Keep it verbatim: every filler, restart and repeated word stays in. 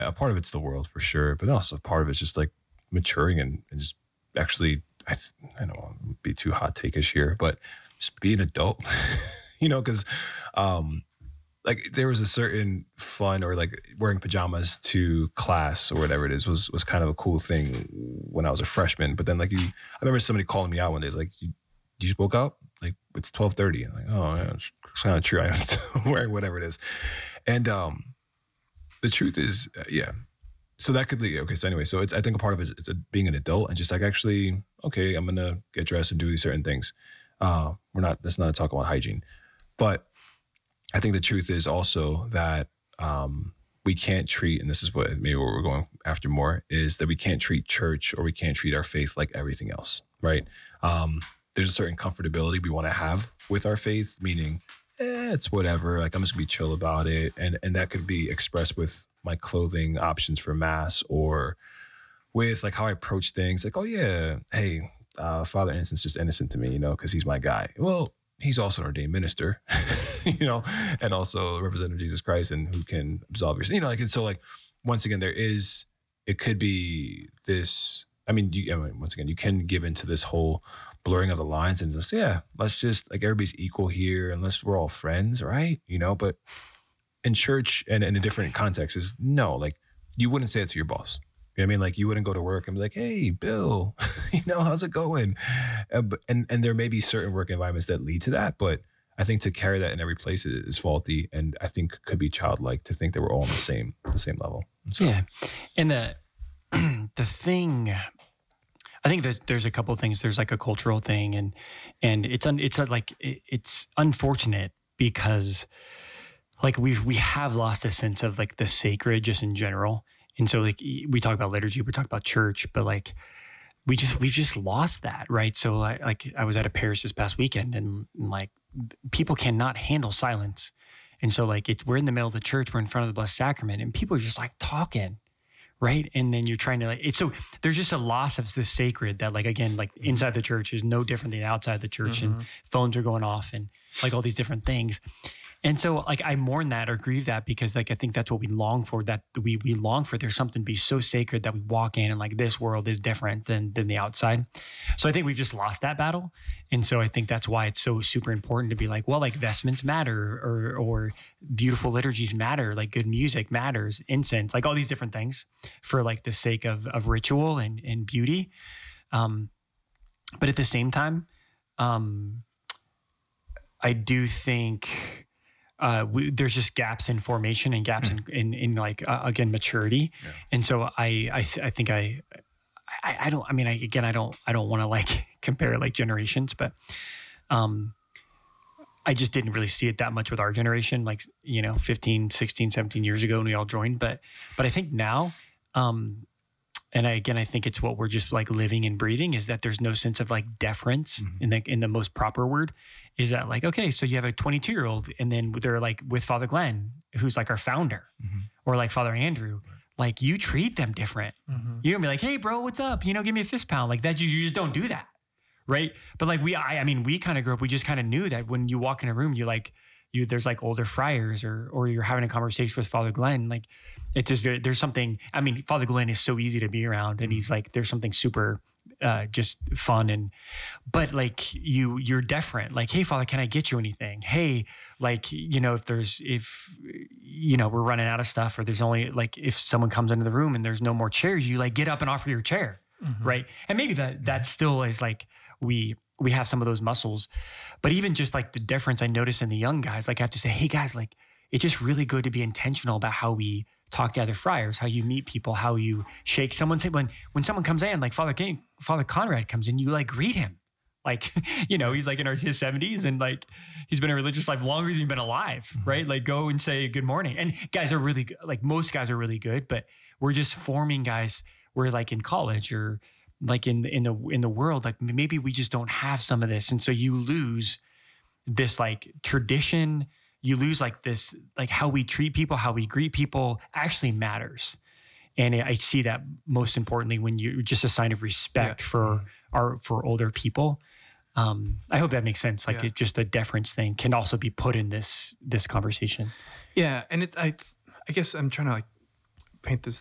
a part of it's the world for sure, but also part of it's just like maturing and, and just actually, I th- I don't want to be too hot take-ish here, but just be an adult, you know, because um, like there was a certain fun or like wearing pajamas to class or whatever it is was was kind of a cool thing when I was a freshman. But then like you, I remember somebody calling me out one day. It's like, you, you just woke up? Like it's twelve thirty. I'm like, oh, yeah, it's kind of true. I'm wearing whatever it is. And um, the truth is, uh, yeah. So that could lead, okay, so anyway, so it's, I think a part of it is it's a, being an adult and just like, actually, okay, I'm going to get dressed and do these certain things. Uh, we're not, that's not a talk about hygiene. But I think the truth is also that um, we can't treat, and this is what maybe what we're going after more, is that we can't treat church or we can't treat our faith like everything else, right? Um, there's a certain comfortability we want to have with our faith, meaning, eh, it's whatever, like I'm just gonna be chill about it. And, and that could be expressed with my clothing options for mass or with like how I approach things. Like, oh yeah, hey, uh, Father Innocent's just innocent to me, you know, because he's my guy. Well, he's also an ordained minister, you know, and also a representative of Jesus Christ and who can absolve your sin, you know, like, and so like, once again, there is, it could be this, I mean, you, I mean, once again, you can give into this whole blurring of the lines and just, yeah, let's just, like, everybody's equal here unless we're all friends, right? You know, but in church and in a different context is no, like, you wouldn't say it to your boss. You know what I mean? Like, you wouldn't go to work and be like, hey, Bill, you know, how's it going? And, and and there may be certain work environments that lead to that, but I think to carry that in every place is, is faulty, and I think could be childlike to think that we're all on the same the same level. So. Yeah, and the the thing, I think there's there's a couple of things. There's like a cultural thing, and and it's un, it's like it, it's unfortunate because like we've we have lost a sense of like the sacred just in general. And so like we talk about liturgy, we talk about church, but like we just we've just lost that, right? So like, like I was at a parish this past weekend, and, and like people cannot handle silence, and so like it's we're in the middle of the church, we're in front of the Blessed Sacrament, and people are just like talking, right? And then you're trying to like it's so there's just a loss of the sacred that like again like inside the church is no different than outside the church, mm-hmm. and phones are going off and like all these different things. And so like I mourn that or grieve that because like I think that's what we long for, that we we long for there's something to be so sacred that we walk in and like this world is different than than the outside. So I think we've just lost that battle. And so I think that's why it's so super important to be like, well, like vestments matter or or beautiful liturgies matter, like good music matters, incense, like all these different things for like the sake of of ritual and, and beauty. Um, but at the same time, um, I do think Uh, we, there's just gaps in formation and gaps mm. in, in, in like, uh, again, maturity. Yeah. And so I, I, I think I, I, I don't, I mean, I, again, I don't, I don't want to like compare like generations, but, um, I just didn't really see it that much with our generation, like, you know, fifteen, sixteen, seventeen years ago when we all joined. But, but I think now, um, and I, again, I think it's what we're just like living and breathing is that there's no sense of like deference mm-hmm. in the, in the most proper word is that like, okay, so you have a twenty-two year old and then they're like with Father Glenn, who's like our founder mm-hmm. or like Father Andrew, right. Like you treat them different. Mm-hmm. You're gonna be like, hey bro, what's up? You know, give me a fist pound like that. You, you just don't do that. Right. But like we, I, I mean, we kind of grew up, we just kind of knew that when you walk in a room, you like, you, there's like older friars or, or you're having a conversation with Father Glenn. Like it's just very, there's something, I mean, Father Glenn is so easy to be around and he's like, there's something super, uh, just fun. And, but like you, you're deferent, like, hey Father, can I get you anything? Hey, like, you know, if there's, if, you know, we're running out of stuff or there's only like, if someone comes into the room and there's no more chairs, you like get up and offer your chair. Mm-hmm. Right. And maybe that, that still is like, we, we have some of those muscles, but even just like the difference I notice in the young guys, like I have to say, hey guys, like it's just really good to be intentional about how we talk to other friars, how you meet people, how you shake someone's hand. When, when someone comes in, like Father King, Father Conrad comes in, you like greet him. Like, you know, he's like in our, his seventies and like, he's been in a religious life longer than you've been alive, mm-hmm. right? Like go and say good morning. And guys are really good. Like most guys are really good, but we're just forming guys. We're like in college or like in in the in the world, like maybe we just don't have some of this, and so you lose this like tradition. You lose like this, like how we treat people, how we greet people actually matters, and I see that most importantly when you just a sign of respect yeah. for our for older people. Um, I hope that makes sense. Like yeah. it just the deference thing can also be put in this this conversation. Yeah, and it I I guess I'm trying to like paint this